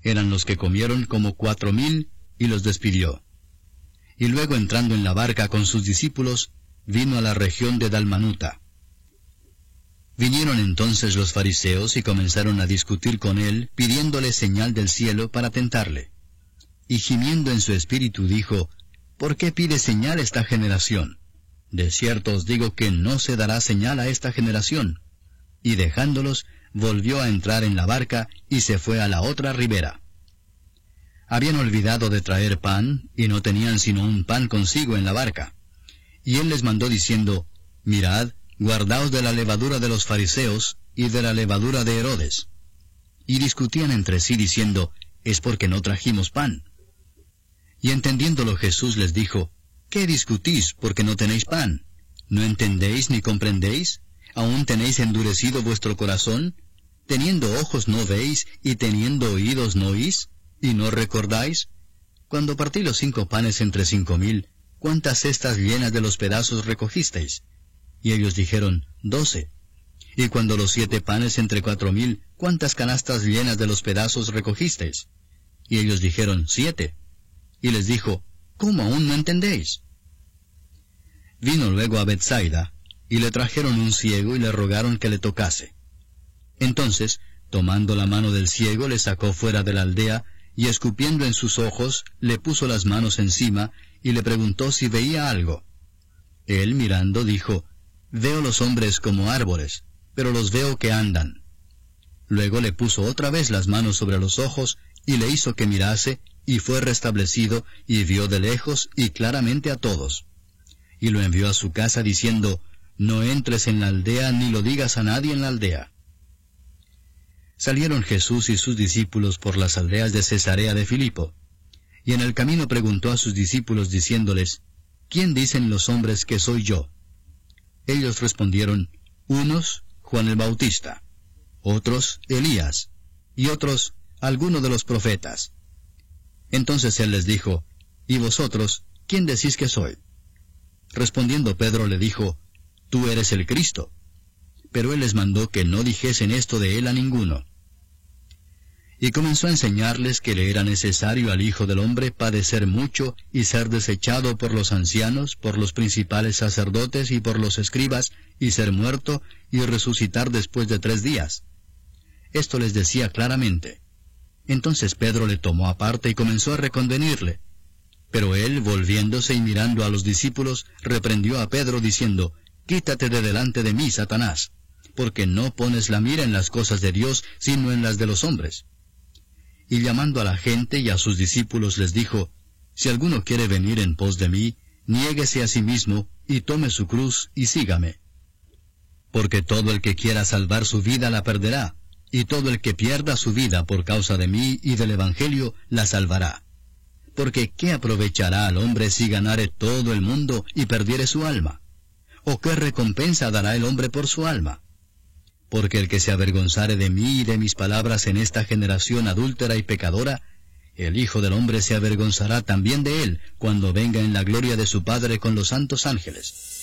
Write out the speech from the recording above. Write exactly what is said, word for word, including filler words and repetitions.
Eran los que comieron como cuatro mil, y los despidió. Y luego entrando en la barca con sus discípulos, vino a la región de Dalmanuta. Vinieron entonces los fariseos y comenzaron a discutir con él, pidiéndole señal del cielo para tentarle. Y gimiendo en su espíritu dijo, ¿por qué pide señal esta generación? De cierto os digo que no se dará señal a esta generación. Y dejándolos, volvió a entrar en la barca y se fue a la otra ribera. Habían olvidado de traer pan, y no tenían sino un pan consigo en la barca. Y él les mandó diciendo, mirad, guardaos de la levadura de los fariseos y de la levadura de Herodes. Y discutían entre sí diciendo, es porque no trajimos pan. Y entendiéndolo Jesús les dijo, ¿qué discutís porque no tenéis pan? ¿No entendéis ni comprendéis? ¿Aún tenéis endurecido vuestro corazón? ¿Teniendo ojos no veis, y teniendo oídos no oís? ¿Y no recordáis? Cuando partí los cinco panes entre cinco mil, ¿cuántas cestas llenas de los pedazos recogisteis? Y ellos dijeron, doce. Y cuando los siete panes entre cuatro mil, ¿cuántas canastas llenas de los pedazos recogisteis? Y ellos dijeron, siete. Y les dijo, ¿cómo aún no entendéis? Vino luego a Bethsaida, y le trajeron un ciego y le rogaron que le tocase. Entonces, tomando la mano del ciego, le sacó fuera de la aldea, y escupiendo en sus ojos, le puso las manos encima, y le preguntó si veía algo. Él, mirando, dijo, veo los hombres como árboles, pero los veo que andan. Luego le puso otra vez las manos sobre los ojos, y le hizo que mirase, y fue restablecido, y vio de lejos y claramente a todos. Y lo envió a su casa diciendo, no entres en la aldea, ni lo digas a nadie en la aldea. Salieron Jesús y sus discípulos por las aldeas de Cesarea de Filipo. Y en el camino preguntó a sus discípulos diciéndoles, ¿quién dicen los hombres que soy yo? Ellos respondieron, unos, Juan el Bautista, otros, Elías, y otros, alguno de los profetas. Entonces él les dijo, ¿y vosotros, quién decís que soy? Respondiendo Pedro le dijo, tú eres el Cristo. Pero él les mandó que no dijesen esto de él a ninguno. Y comenzó a enseñarles que le era necesario al Hijo del Hombre padecer mucho y ser desechado por los ancianos, por los principales sacerdotes y por los escribas, y ser muerto y resucitar después de tres días. Esto les decía claramente. Entonces Pedro le tomó aparte y comenzó a reconvenirle. Pero él, volviéndose y mirando a los discípulos, reprendió a Pedro diciendo, quítate de delante de mí, Satanás, porque no pones la mira en las cosas de Dios, sino en las de los hombres. Y llamando a la gente y a sus discípulos les dijo, si alguno quiere venir en pos de mí, niéguese a sí mismo, y tome su cruz, y sígame. Porque todo el que quiera salvar su vida la perderá, y todo el que pierda su vida por causa de mí y del Evangelio la salvará. Porque ¿qué aprovechará al hombre si ganare todo el mundo y perdiere su alma? ¿O qué recompensa dará el hombre por su alma? Porque el que se avergonzare de mí y de mis palabras en esta generación adúltera y pecadora, el Hijo del Hombre se avergonzará también de él, cuando venga en la gloria de su Padre con los santos ángeles.